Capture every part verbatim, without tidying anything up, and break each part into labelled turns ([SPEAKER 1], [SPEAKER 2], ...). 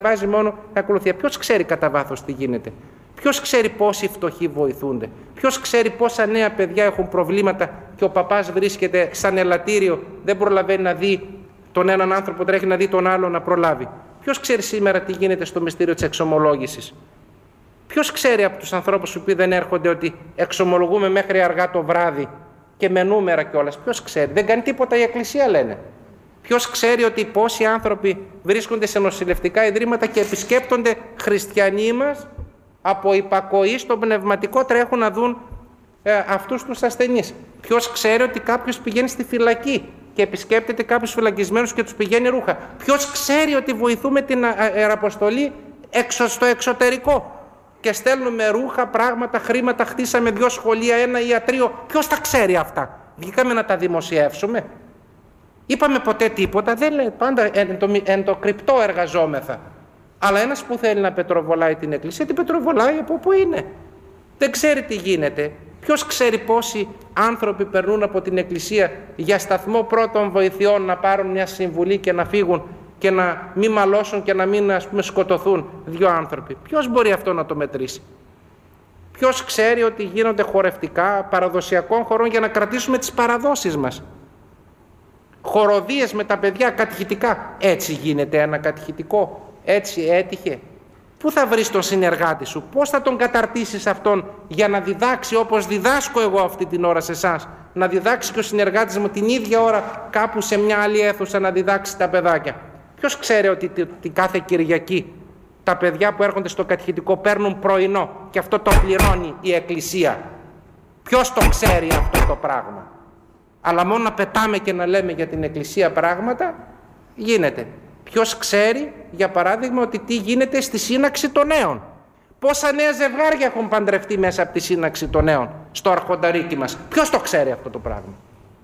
[SPEAKER 1] βάζει μόνο ακολουθία. Ποιος ξέρει κατά βάθος τι γίνεται? Ποιος ξέρει πόσοι φτωχοί βοηθούνται? Ποιος ξέρει πόσα νέα παιδιά έχουν προβλήματα και ο παπάς βρίσκεται σαν ελαττήριο, δεν προλαβαίνει να δει τον έναν άνθρωπο, τρέχει να δει τον άλλο να προλάβει? Ποιος ξέρει σήμερα τι γίνεται στο μυστήριο της εξομολόγησης? Ποιος ξέρει από τους ανθρώπους που δεν έρχονται ότι εξομολογούμε μέχρι αργά το βράδυ και με νούμερα κιόλας? Ποιος ξέρει? Δεν κάνει τίποτα η Εκκλησία, λένε. Ποιος ξέρει ότι πόσοι άνθρωποι βρίσκονται σε νοσηλευτικά ιδρύματα και επισκέπτονται χριστιανοί μας από υπακοή στον πνευματικό, τρέχουν να δουν ε, αυτούς τους ασθενείς? Ποιος ξέρει ότι κάποιος πηγαίνει στη φυλακή και επισκέπτεται κάποιους φυλακισμένους και τους πηγαίνει ρούχα? Ποιος ξέρει ότι βοηθούμε την Ιεραποστολή έξω στο εξωτερικό και στέλνουμε ρούχα, πράγματα, χρήματα, χτίσαμε δυο σχολεία, ένα ιατρείο? Ποιος τα ξέρει αυτά? Βγήκαμε να τα δημοσιεύσουμε? Είπαμε ποτέ τίποτα? Δεν λέει, πάντα εν το, εν το κρυπτό εργαζόμεθα. Αλλά ένας που θέλει να πετροβολάει την Εκκλησία, την πετροβολάει από όπου είναι. Δεν ξέρει τι γίνεται. Ποιος ξέρει πόσοι άνθρωποι περνούν από την Εκκλησία για σταθμό πρώτων βοηθειών να πάρουν μια συμβουλή και να φύγουν και να μην μαλώσουν και να μην, ας πούμε, σκοτωθούν δύο άνθρωποι? Ποιος μπορεί αυτό να το μετρήσει? Ποιος ξέρει ότι γίνονται χορευτικά παραδοσιακών χωρών για να κρατήσουμε τις παραδόσεις μας? Χοροδίες με τα παιδιά, κατηχητικά. Έτσι γίνεται ένα κατηχητικό? Έτσι έτυχε? Πού θα βρεις τον συνεργάτη σου? Πώς θα τον καταρτήσεις αυτόν για να διδάξει όπως διδάσκω εγώ αυτή την ώρα σε εσάς? Να διδάξει και ο συνεργάτης μου την ίδια ώρα κάπου σε μια άλλη αίθουσα να διδάξει τα παιδάκια? Ποιος ξέρει ότι την κάθε Κυριακή τα παιδιά που έρχονται στο κατηχητικό παίρνουν πρωινό και αυτό το πληρώνει η Εκκλησία? Ποιος το ξέρει αυτό το πράγμα? Αλλά μόνο να πετάμε και να λέμε για την Εκκλησία πράγματα γίνεται. Ποιος ξέρει, για παράδειγμα, ότι τι γίνεται στη σύναξη των νέων? Πόσα νέα ζευγάρια έχουν παντρευτεί μέσα από τη σύναξη των νέων στο αρχονταρίκι μας? Ποιος το ξέρει αυτό το πράγμα?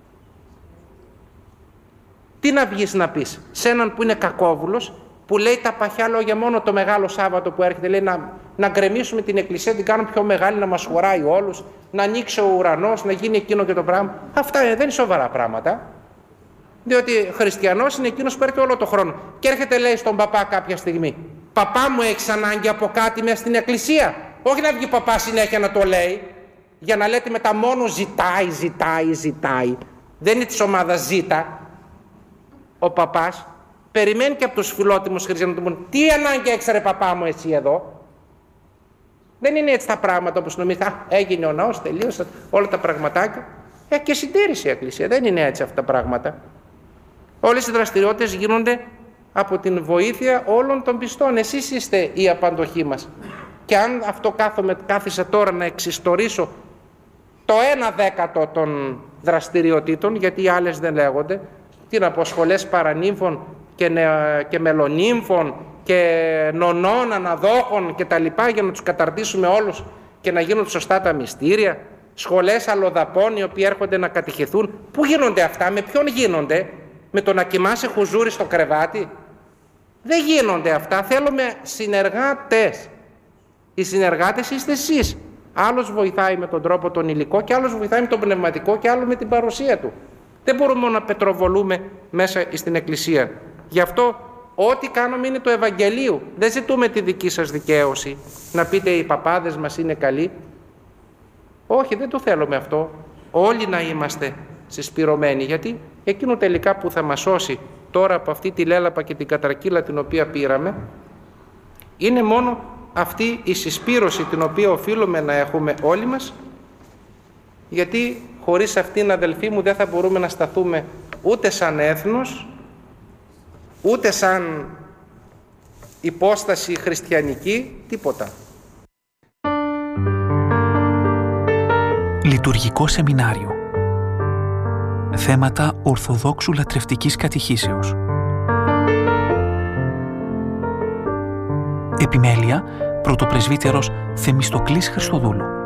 [SPEAKER 1] Τι να βγεις να πεις σε έναν που είναι κακόβουλος, που λέει τα παχιά λόγια μόνο το Μεγάλο Σάββατο που έρχεται? Λέει να, να γκρεμίσουμε την Εκκλησία, την κάνουμε πιο μεγάλη, να μας χωράει όλους, να ανοίξει ο ουρανός, να γίνει εκείνο και το πράγμα. Αυτά δεν είναι σοβαρά πράγματα. Διότι χριστιανός είναι εκείνος που έρχεται όλο το χρόνο. Και έρχεται, λέει στον παπά κάποια στιγμή, παπά μου, έχεις ανάγκη από κάτι μέσα στην Εκκλησία? Όχι να βγει παπά συνέχεια να το λέει, για να λέτε μετά μόνο ζητάει, ζητάει, ζητάει. Δεν είναι της ομάδας ζήτα. Ο παπάς περιμένει και από τους φιλότιμους χριστιανούς να του πούν, τι ανάγκη έχεις ρε παπά μου εσύ εδώ? Δεν είναι έτσι τα πράγματα όπως νομίζετε. Α, έγινε ο ναός, τελείωσαν όλα τα πραγματάκια. Ε, και συντήρησε η Εκκλησία. Δεν είναι έτσι αυτά τα πράγματα. Όλες οι δραστηριότητες γίνονται από την βοήθεια όλων των πιστών. Εσείς είστε η απαντοχή μας. Και αν αυτό κάθομαι, κάθισα τώρα να εξιστορήσω το ένα δέκατο των δραστηριοτήτων, γιατί οι άλλες δεν λέγονται, τι να πω, σχολές παρανύμφων και, νε, και μελονύμφων και νονών, αναδόχων και τα λοιπά, για να τους καταρτήσουμε όλους και να γίνουν σωστά τα μυστήρια. Σχολές αλλοδαπών οι οποίοι έρχονται να κατηχηθούν. Πού γίνονται αυτά? Με ποιον γίνονται? Με το να κοιμάσαι χουζούρι στο κρεβάτι? Δεν γίνονται αυτά. Θέλουμε συνεργάτες. Οι συνεργάτες είστε εσείς. Άλλος βοηθάει με τον τρόπο τον υλικό και άλλος βοηθάει με τον πνευματικό και άλλο με την παρουσία του. Δεν μπορούμε να πετροβολούμε μέσα στην Εκκλησία. Γι' αυτό ό,τι κάνουμε είναι το Ευαγγελίου. Δεν ζητούμε τη δική σας δικαίωση. Να πείτε οι παπάδες μας είναι καλοί. Όχι, δεν το θέλουμε αυτό. Όλοι να είμαστε συσπηρωμένοι, γιατί εκείνο τελικά που θα μας σώσει τώρα από αυτή τη λέλαπα και την κατρακύλα την οποία πήραμε, είναι μόνο αυτή η συσπήρωση την οποία οφείλουμε να έχουμε όλοι μας, γιατί χωρίς αυτήν, αδελφοί μου, δεν θα μπορούμε να σταθούμε ούτε σαν έθνος, ούτε σαν υπόσταση χριστιανική, τίποτα.
[SPEAKER 2] Λειτουργικό σεμινάριο. Θέματα Ορθοδόξου λατρευτικής κατηχήσεως. Επιμέλεια, πρωτοπρεσβύτερος Θεμιστοκλής Χριστοδούλου.